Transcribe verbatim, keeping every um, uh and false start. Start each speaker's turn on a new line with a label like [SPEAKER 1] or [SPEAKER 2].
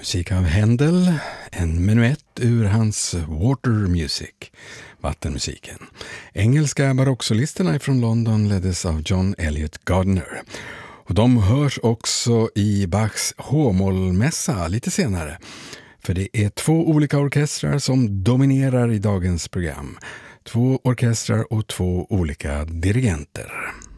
[SPEAKER 1] Musik av Händel, en menuett ur hans Water Music, vattenmusiken. Engelska barocksolisterna från London leddes av John Elliott Gardner. Och de hörs också i Bachs H-mollmässa lite senare. För det är två olika orkestrar som dominerar i dagens program. Två orkestrar och två olika dirigenter.